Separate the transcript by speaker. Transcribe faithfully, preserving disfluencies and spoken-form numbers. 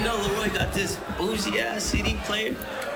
Speaker 1: know Leroy got this bougie ass C D player.